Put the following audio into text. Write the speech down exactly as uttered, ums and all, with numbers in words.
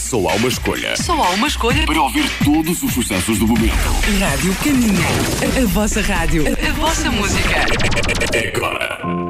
Só há uma escolha. Só há uma escolha Para ouvir todos os sucessos do momento. Rádio Caminho. A, a vossa rádio. A, a vossa música. É agora.